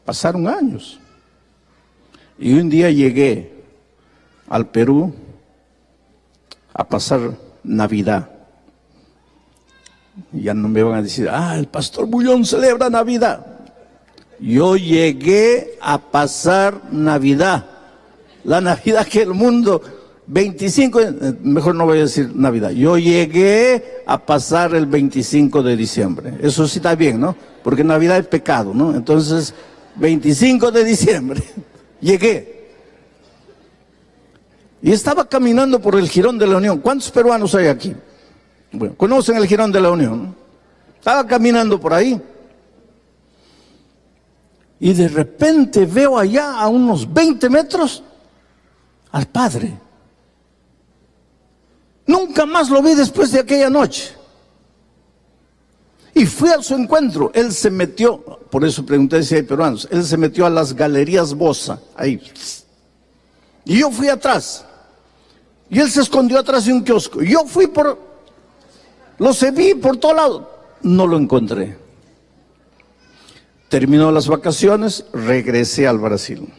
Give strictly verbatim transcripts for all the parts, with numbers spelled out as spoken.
Pasaron años. Y un día llegué al Perú a pasar Navidad. Ya no me van a decir, ah, el pastor Bullón celebra Navidad. Yo llegué a pasar Navidad. La Navidad que el mundo, veinticinco, mejor no voy a decir Navidad. Yo llegué a pasar el veinticinco de diciembre. Eso sí está bien, ¿no? Porque Navidad es pecado, ¿no? Entonces, veinticinco de diciembre, llegué. Y estaba caminando por el Jirón de la Unión. ¿Cuántos peruanos hay aquí? Bueno, ¿conocen el Jirón de la Unión? Estaba caminando por ahí. Y de repente veo allá a unos veinte metros al padre. Nunca más lo vi después de aquella noche. Y fui a su encuentro. Él se metió, por eso pregunté si hay peruanos, él se metió a las galerías Bosa, ahí. Y yo fui atrás. Y él se escondió atrás de un kiosco. Yo fui por, lo vi por todo lado. No lo encontré. Terminó las vacaciones, regresé al Brasil.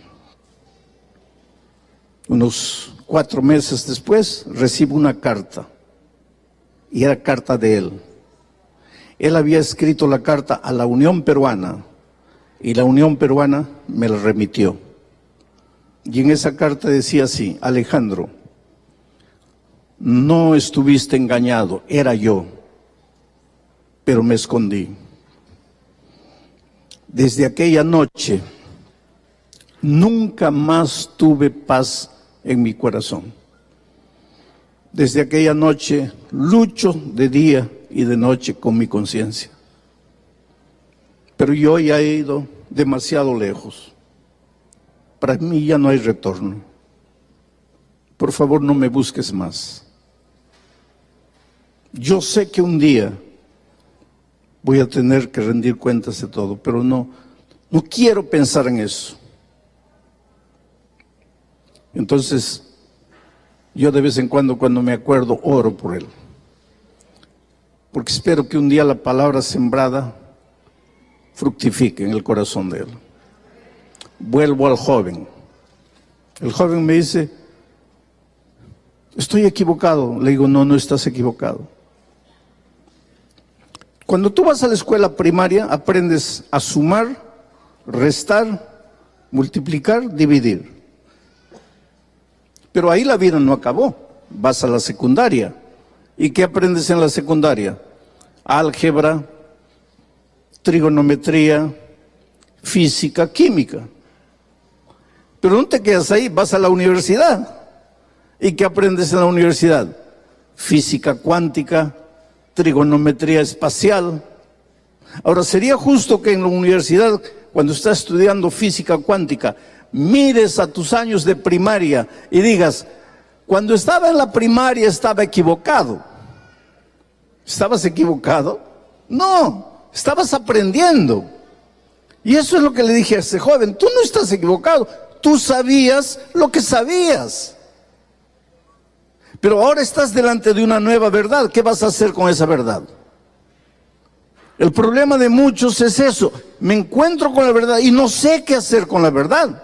Unos cuatro meses después, recibo una carta. Y era carta de él. Él había escrito la carta a la Unión Peruana. Y la Unión Peruana me la remitió. Y en esa carta decía así: Alejandro, no estuviste engañado, era yo, pero me escondí. Desde aquella noche, nunca más tuve paz en mi corazón. Desde aquella noche, lucho de día y de noche con mi conciencia. Pero yo ya he ido demasiado lejos. Para mí ya no hay retorno. Por favor, no me busques más. Yo sé que un día voy a tener que rendir cuentas de todo, pero no, no quiero pensar en eso. Entonces, yo de vez en cuando, cuando me acuerdo, oro por él. Porque espero que un día la palabra sembrada fructifique en el corazón de él. Vuelvo al joven. El joven me dice, estoy equivocado. Le digo, no, no estás equivocado. Cuando tú vas a la escuela primaria, aprendes a sumar, restar, multiplicar, dividir. Pero ahí la vida no acabó. Vas a la secundaria. ¿Y qué aprendes en la secundaria? Álgebra, trigonometría, física, química. Pero no te quedas ahí, vas a la universidad. ¿Y qué aprendes en la universidad? Física cuántica, trigonometría espacial. Ahora, sería justo que en la universidad, cuando estás estudiando física cuántica, mires a tus años de primaria y digas, cuando estaba en la primaria estaba equivocado. ¿Estabas equivocado? No, estabas aprendiendo. Y eso es lo que le dije a ese joven, tú no estás equivocado, tú sabías lo que sabías. Pero ahora estás delante de una nueva verdad, ¿qué vas a hacer con esa verdad? El problema de muchos es eso, me encuentro con la verdad y no sé qué hacer con la verdad.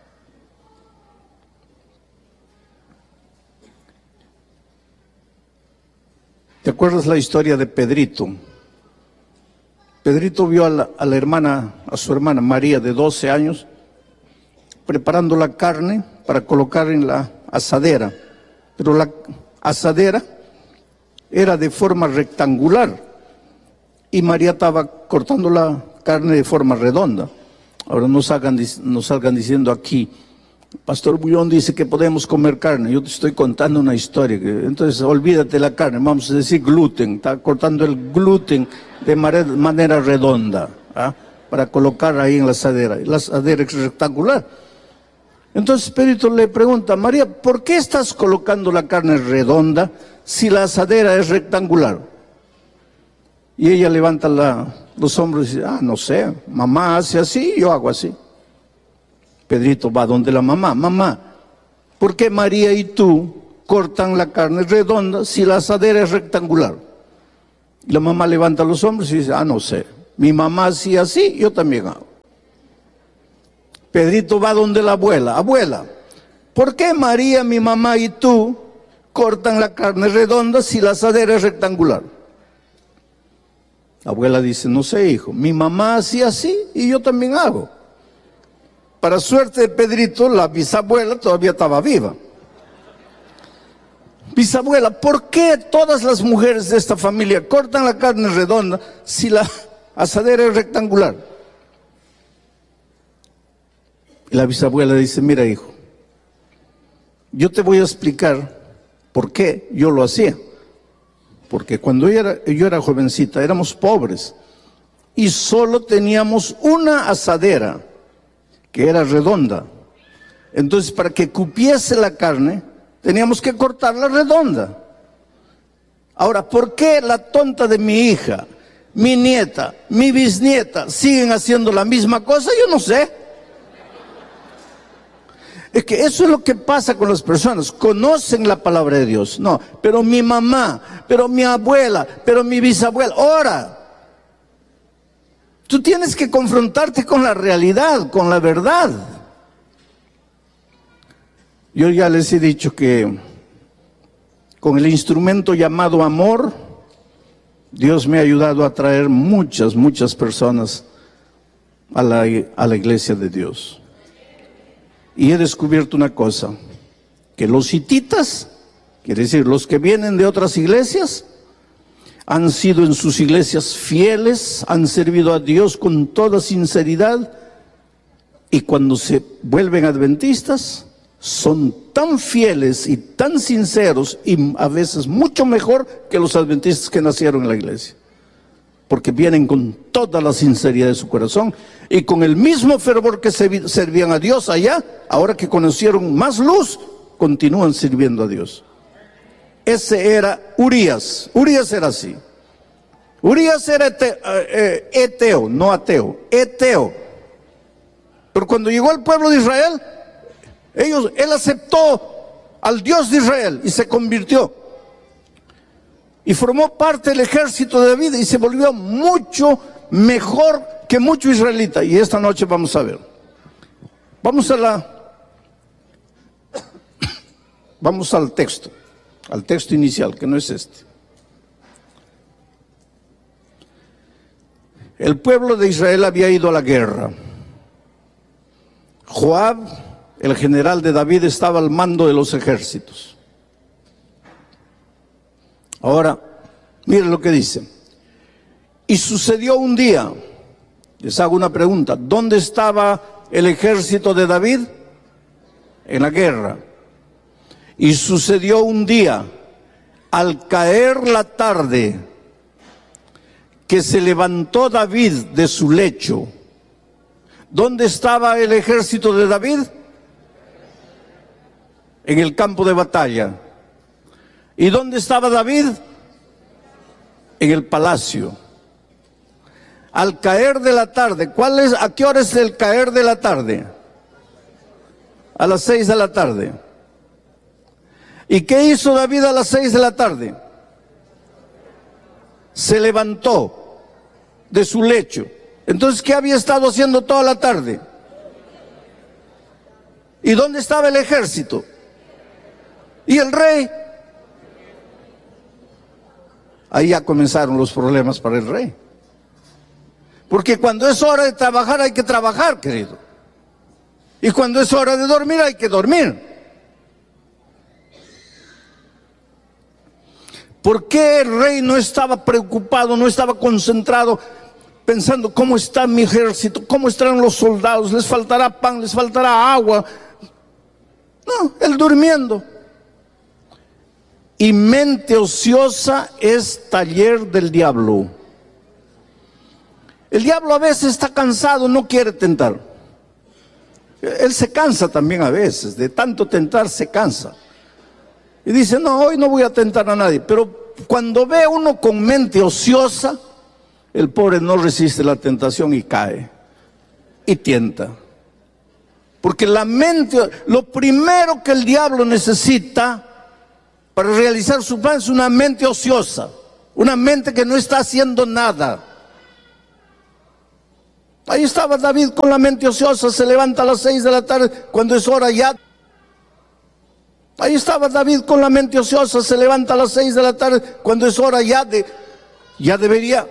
¿Te acuerdas la historia de Pedrito? Pedrito vio a la, a la hermana, a su hermana María de doce años, preparando la carne para colocar en la asadera. Pero la asadera era de forma rectangular y María estaba cortando la carne de forma redonda. Ahora no salgan, no salgan diciendo aquí, Pastor Bullón dice que podemos comer carne. Yo te estoy contando una historia. Entonces, olvídate la carne. Vamos a decir gluten. Está cortando el gluten de manera redonda, ¿ah? Para colocar ahí en la asadera. La asadera es rectangular. Entonces, Pedrito le pregunta, María, ¿por qué estás colocando la carne redonda si la asadera es rectangular? Y ella levanta la, los hombros y dice, ah, no sé, mamá hace así, yo hago así. Pedrito va donde la mamá, mamá, ¿por qué María y tú cortan la carne redonda si la asadera es rectangular? Y la mamá levanta los hombros y dice, ah, no sé, mi mamá hacía así, yo también hago. Pedrito va donde la abuela. Abuela, ¿por qué María, mi mamá y tú cortan la carne redonda si la asadera es rectangular? La abuela dice, no sé, hijo, mi mamá hacía así y yo también hago. Para suerte de Pedrito, la bisabuela todavía estaba viva. Bisabuela, ¿por qué todas las mujeres de esta familia cortan la carne redonda si la asadera es rectangular? Y la bisabuela dice, mira, hijo, yo te voy a explicar por qué yo lo hacía. Porque cuando yo era, yo era jovencita, éramos pobres y solo teníamos una asadera que era redonda. Entonces, para que cupiese la carne, teníamos que cortarla redonda. Ahora, ¿por qué la tonta de mi hija, mi nieta, mi bisnieta siguen haciendo la misma cosa? Yo no sé. Es que eso es lo que pasa con las personas, conocen la palabra de Dios. No, pero mi mamá, pero mi abuela, pero mi bisabuela. Ahora, tú tienes que confrontarte con la realidad, con la verdad. Yo ya les he dicho que con el instrumento llamado amor, Dios me ha ayudado a traer muchas, muchas personas a la, a la iglesia de Dios. Y he descubierto una cosa, que los hititas, quiere decir los que vienen de otras iglesias, han sido en sus iglesias fieles, han servido a Dios con toda sinceridad, y cuando se vuelven adventistas, son tan fieles y tan sinceros, y a veces mucho mejor que los adventistas que nacieron en la iglesia. Porque vienen con toda la sinceridad de su corazón y con el mismo fervor que servían a Dios allá, ahora que conocieron más luz, continúan sirviendo a Dios. Ese era Urías. Urías era así. Urías era ete, eh, eteo, no ateo, eteo. Pero cuando llegó al pueblo de Israel, ellos, él aceptó al Dios de Israel y se convirtió. Y formó parte del ejército de David y se volvió mucho mejor que mucho israelita. Y esta noche vamos a ver. Vamos a la, vamos al texto, al texto inicial, que no es este. El pueblo de Israel había ido a la guerra. Joab, el general de David, estaba al mando de los ejércitos. Ahora, miren lo que dice. Y sucedió un día, les hago una pregunta, ¿dónde estaba el ejército de David? En la guerra. Y sucedió un día, al caer la tarde, que se levantó David de su lecho. ¿Dónde estaba el ejército de David? En el campo de batalla. ¿Y dónde estaba David? En el palacio. Al caer de la tarde, ¿cuál es, ¿a qué hora es el caer de la tarde? A las seis de la tarde. ¿Y qué hizo David a las seis de la tarde? Se levantó de su lecho. Entonces, ¿qué había estado haciendo toda la tarde? ¿Y dónde estaba el ejército? ¿Y el rey? Ahí ya comenzaron los problemas para el rey. Porque cuando es hora de trabajar hay que trabajar, querido. Y cuando es hora de dormir hay que dormir. ¿Por qué el rey no estaba preocupado, no estaba concentrado, pensando cómo está mi ejército, cómo estarán los soldados, les faltará pan, les faltará agua? No, él durmiendo. Y mente ociosa es taller del diablo. El diablo a veces está cansado, no quiere tentar. Él se cansa también a veces, de tanto tentar se cansa. Y dice, no, hoy no voy a tentar a nadie. Pero cuando ve a uno con mente ociosa, el pobre no resiste la tentación y cae. Y tienta. Porque la mente, lo primero que el diablo necesita para realizar su plan es una mente ociosa, una mente que no está haciendo nada. Ahí estaba David con la mente ociosa, se levanta a las seis de la tarde cuando es hora ya. Ahí estaba David con la mente ociosa, se levanta a las seis de la tarde cuando es hora ya de, ya debería